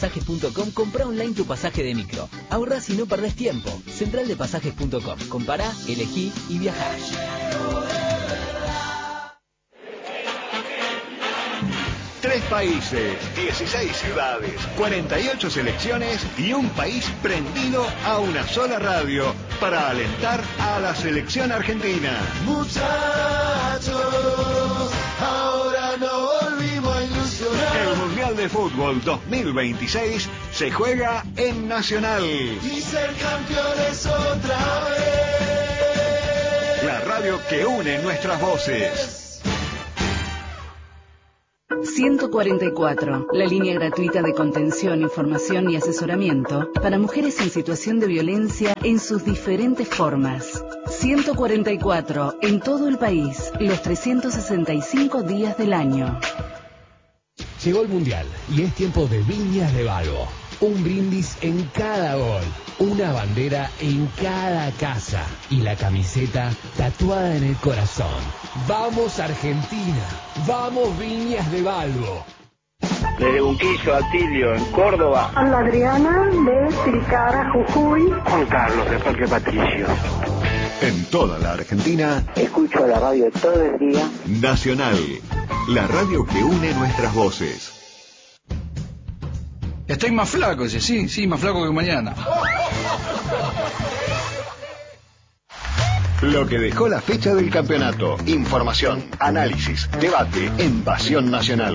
Pasajes.com, compra online tu pasaje de micro. Ahorrás y no perdés tiempo. Centraldepasajes.com. Compará, elegí y viajá. Tres países, 16 ciudades, 48 selecciones y un país prendido a una sola radio para alentar a la selección argentina. Muchachos, ahora no volvimos a ilusionar. El Mundial de Fútbol 2026 se juega en Nacional. Y ser campeones otra vez. La radio que une nuestras voces. 144, la línea gratuita de contención, información y asesoramiento para mujeres en situación de violencia en sus diferentes formas. 144, en todo el país, los 365 días del año. Llegó el Mundial y es tiempo de Viñas de Balbo. Un brindis en cada gol, una bandera en cada casa y la camiseta tatuada en el corazón. ¡Vamos Argentina! ¡Vamos Viñas de Balbo! Desde Unquillo, Atilio, en Córdoba. Ana Adriana de Tilcara, Jujuy. Juan Carlos, de Parque Patricio. En toda la Argentina, escucho la radio todo el día. Nacional, la radio que une nuestras voces. Estoy más flaco, dice, sí, más flaco que mañana. Lo que dejó la fecha del campeonato. Información, análisis, debate en Pasión Nacional.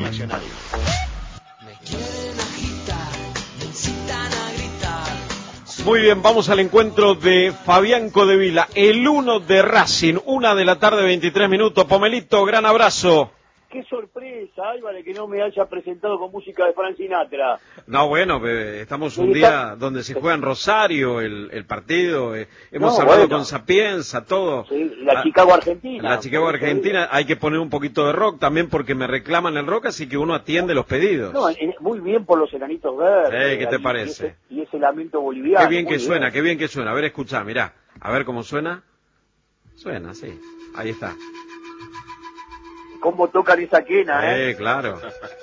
Muy bien, vamos al encuentro de Fabián Codevila, el 1 de Racing, 1:23 p.m. Pomelito, gran abrazo. Qué sorpresa, Álvaro, que no me haya presentado con música de Frank Sinatra. No, bueno, estamos un día donde se juega en Rosario el partido, hemos hablado con Sapienza, todo. Sí, la Chicago Argentina. La Chicago Argentina, hay que poner un poquito de rock también porque me reclaman el rock, así que uno atiende los pedidos. No, muy bien por los enanitos verdes. ¿Qué te parece? Y ese lamento boliviano. Qué bien que suena, qué bien que suena. A ver, escuchá, mirá, a ver cómo suena. Suena, sí, ahí está. ¿Cómo tocan esa quena, claro.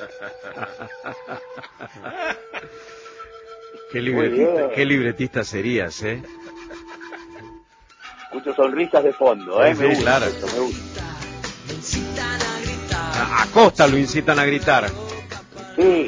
Qué libretista serías, Escucho sonrisas de fondo, Sí, me gusta, claro. Me gusta. A Costa lo incitan a gritar. Sí,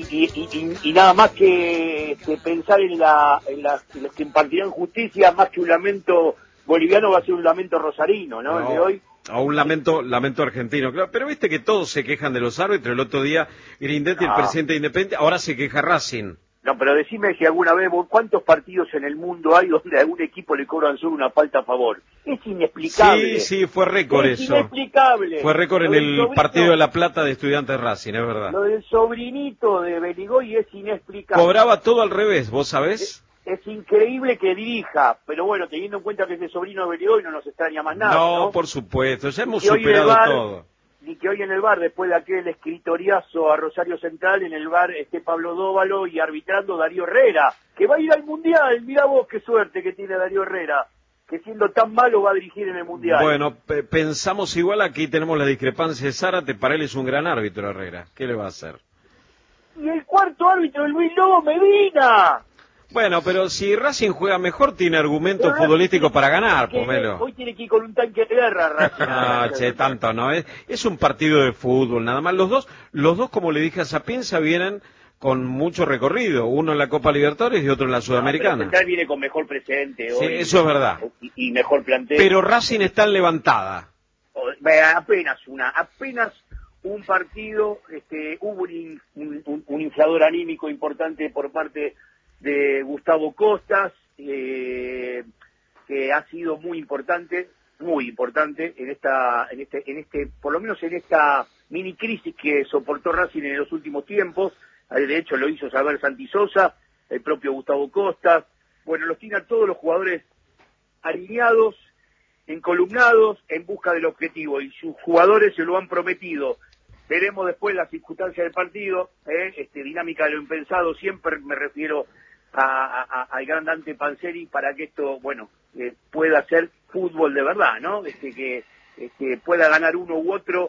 y nada más que pensar en los que impartirán justicia, más que un lamento boliviano va a ser un lamento rosarino, ¿no? El de hoy. O un lamento argentino, claro. Pero viste que todos se quejan de los árbitros. El otro día Grindetti, el presidente de Independiente, ahora se queja Racing. No, pero decime si alguna vez, ¿cuántos partidos en el mundo hay donde a algún equipo le cobran solo una falta a favor? Es inexplicable. Sí, fue récord eso. Es inexplicable. Fue récord en el partido de La Plata de Estudiantes Racing, es verdad. Lo del sobrinito de Beligoy es inexplicable. Cobraba todo al revés, ¿vos sabés? Es increíble que dirija, pero bueno, teniendo en cuenta que ese sobrino de Beligoy no nos extraña más nada, ¿no? Por supuesto, ya hemos y superado todo. Ni que hoy en el bar, después de aquel escritoriazo a Rosario Central, en el bar esté Pablo Dóvalo y arbitrando Darío Herrera, que va a ir al Mundial. Mirá vos qué suerte que tiene Darío Herrera, que siendo tan malo va a dirigir en el Mundial. Bueno, pensamos igual, aquí tenemos la discrepancia de Zárate, para él es un gran árbitro Herrera, ¿qué le va a hacer? Y el cuarto árbitro, Luis Lobo Medina. Bueno, pero si Racing juega mejor, tiene argumentos futbolísticos para ganar, Pomelo. Hoy tiene que ir con un tanque de guerra, Racing. Tanto no. Es un partido de fútbol, nada más. Los dos, como le dije a Sapienza, vienen con mucho recorrido. Uno en la Copa Libertadores y otro en la Sudamericana. Central viene con mejor presente hoy. Sí, eso es verdad. Y mejor plantel. Pero Racing está en levantada. Apenas un partido, hubo un inflador anímico importante por parte de Gustavo Costas, que ha sido muy importante en este, por lo menos en esta mini crisis que soportó Racing en los últimos tiempos. De hecho lo hizo saber Santi Sosa, el propio Gustavo Costas. Bueno, los tiene a todos los jugadores alineados, encolumnados, en busca del objetivo, y sus jugadores se lo han prometido. Veremos después las circunstancias del partido, dinámica de lo impensado, siempre me refiero al gran Dante Panzeri, para que esto, pueda ser fútbol de verdad, ¿no? Que pueda ganar uno u otro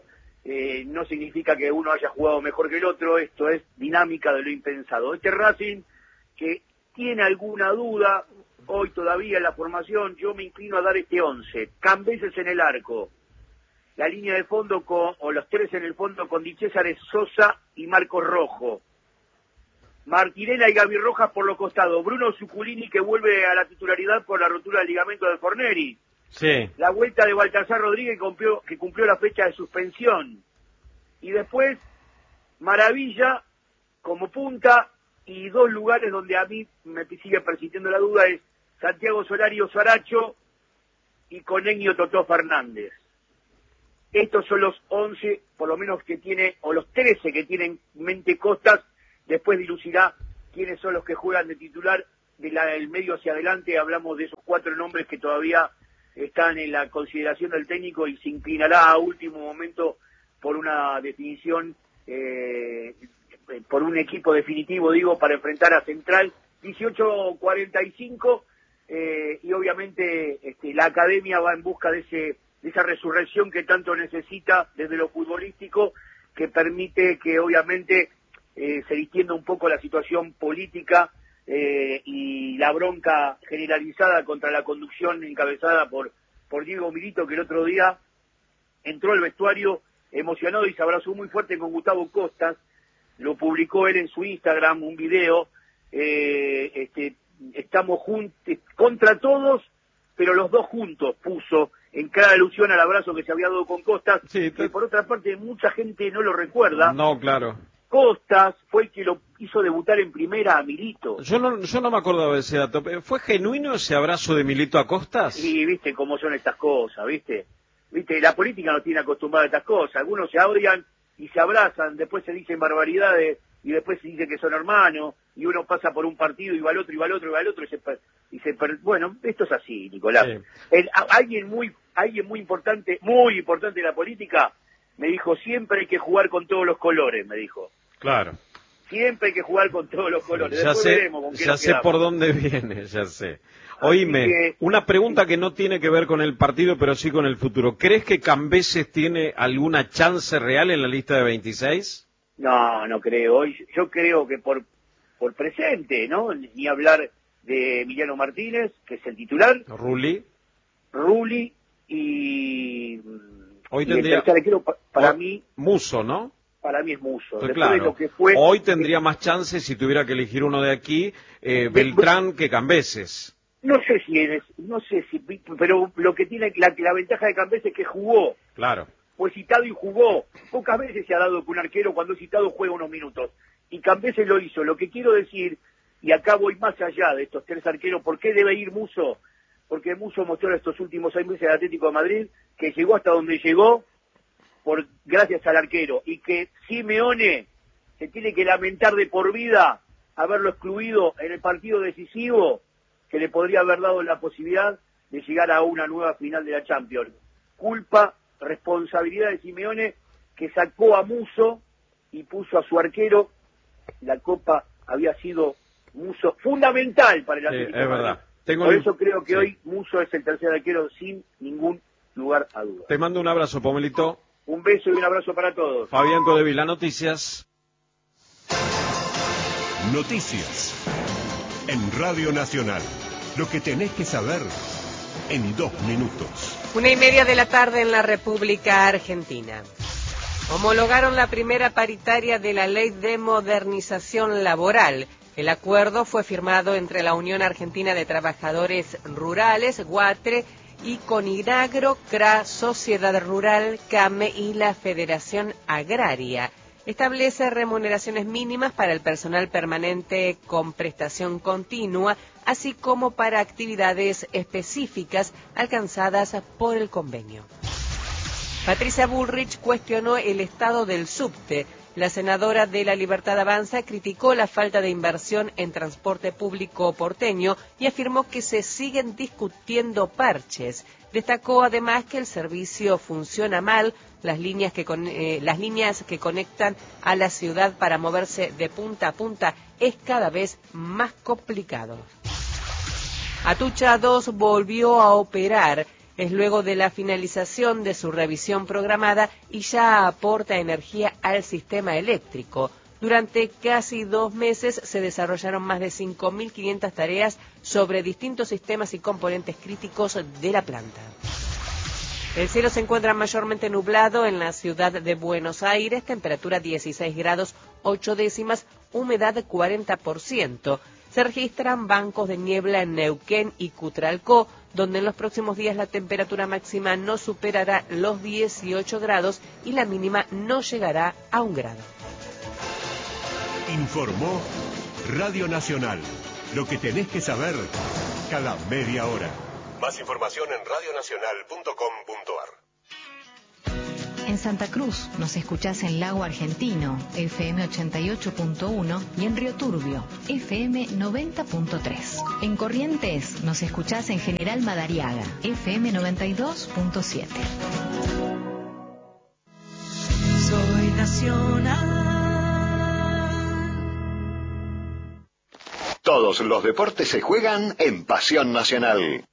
no significa que uno haya jugado mejor que el otro, esto es dinámica de lo impensado. Este Racing, que tiene alguna duda, hoy todavía en la formación, yo me inclino a dar este 11. Cambeses en el arco, la línea de fondo o los tres en el fondo con Di César, Sosa y Marcos Rojo. Martinela y Gaby Rojas por los costados. Bruno Zuculini, que vuelve a la titularidad por la rotura del ligamento de Forneri. Sí. La vuelta de Baltasar Rodríguez que cumplió la fecha de suspensión. Y después, Maravilla como punta, y dos lugares donde a mí me sigue persistiendo la duda es Santiago Solari Saracho y Conegno Totó Fernández. Estos son los 11, por lo menos que tiene, o los 13 que tienen mente Costas. Después dilucidar quiénes son los que juegan de titular del medio hacia adelante. Hablamos de esos 4 nombres que todavía están en la consideración del técnico y se inclinará a último momento por una definición, por un equipo definitivo, digo, para enfrentar a Central. 18:45 y obviamente la academia va en busca de esa resurrección que tanto necesita desde lo futbolístico, que permite que obviamente se distienda un poco la situación política y la bronca generalizada contra la conducción encabezada por Diego Milito, que el otro día entró al vestuario emocionado y se abrazó muy fuerte con Gustavo Costas. Lo publicó él en su Instagram, un video. Estamos juntos contra todos, pero los dos juntos, puso en cada alusión al abrazo que se había dado con Costas, sí, que por otra parte mucha gente no lo recuerda. No, claro. Costas fue el que lo hizo debutar en primera a Milito. Yo no me acordaba de ese dato. ¿Fue genuino ese abrazo de Milito a Costas? Sí, viste cómo son estas cosas, viste, la política no tiene acostumbrada a estas cosas. Algunos se odian y se abrazan, después se dicen barbaridades y después se dice que son hermanos, y uno pasa por un partido y va al otro, y va al otro, y va al otro, bueno, esto es así, Nicolás. Sí. Alguien muy importante de la política, me dijo, siempre hay que jugar con todos los colores, me dijo. Claro. Siempre hay que jugar con todos los colores. Ya después sé, veremos con qué ya sé por dónde viene, ya sé. Oíme, una pregunta que no tiene que ver con el partido, pero sí con el futuro. ¿Crees que Cambeses tiene alguna chance real en la lista de 26? No creo. Yo creo que por presente, ¿no? Ni hablar de Emiliano Martínez, que es el titular. Rulli y... Hoy tendría... el arquero, para mí... Musso, ¿no? Para mí es Musso. Pues claro, de lo que fue, hoy tendría más chances si tuviera que elegir uno de aquí, Beltrán que Cambeses. No sé si, pero lo que tiene la ventaja de Cambeses es que jugó. Claro. Fue citado y jugó. Pocas veces se ha dado que un arquero cuando es citado juega unos minutos. Y Cambeses lo hizo. Lo que quiero decir, y acá voy más allá de estos 3 arqueros, ¿por qué debe ir Musso? Porque Musso mostró estos últimos 6 meses al Atlético de Madrid que llegó hasta donde llegó gracias al arquero, y que Simeone se tiene que lamentar de por vida haberlo excluido en el partido decisivo que le podría haber dado la posibilidad de llegar a una nueva final de la Champions. Responsabilidad de Simeone, que sacó a Musso y puso a su arquero. La Copa había sido Musso fundamental para el Atlético. Sí, es verdad. Por eso creo que hoy Musso es el tercer arquero sin ningún lugar a duda. Te mando un abrazo, Pomelito. Un beso y un abrazo para todos. Fabián Codevila, noticias. Noticias. En Radio Nacional. Lo que tenés que saber en 2 minutos. 1:30 de la tarde en la República Argentina. Homologaron la primera paritaria de la Ley de Modernización Laboral. El acuerdo fue firmado entre la Unión Argentina de Trabajadores Rurales, UATRE, y Coniragro, CRA, Sociedad Rural, CAME y la Federación Agraria. Establece remuneraciones mínimas para el personal permanente con prestación continua, así como para actividades específicas alcanzadas por el convenio. Patricia Bullrich cuestionó el estado del subte. La senadora de La Libertad Avanza criticó la falta de inversión en transporte público porteño y afirmó que se siguen discutiendo parches. Destacó además que el servicio funciona mal, las líneas que conectan a la ciudad para moverse de punta a punta es cada vez más complicado. Atucha 2 volvió a operar. Es luego de la finalización de su revisión programada y ya aporta energía al sistema eléctrico. Durante casi 2 meses se desarrollaron más de 5.500 tareas sobre distintos sistemas y componentes críticos de la planta. El cielo se encuentra mayormente nublado en la ciudad de Buenos Aires, temperatura 16 grados 8 décimas, humedad 40%. Se registran bancos de niebla en Neuquén y Cutralcó, donde en los próximos días la temperatura máxima no superará los 18 grados y la mínima no llegará a 1 grado. Informó Radio Nacional. Lo que tenés que saber cada media hora. Más información en radionacional.com.ar. En Santa Cruz nos escuchás en Lago Argentino, FM 88.1 y en Río Turbio, FM 90.3. En Corrientes nos escuchás en General Madariaga, FM 92.7. Soy nacional. Todos los deportes se juegan en Pasión Nacional.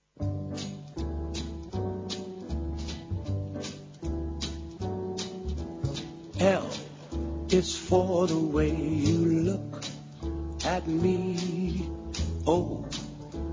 L is for the way you look at me. O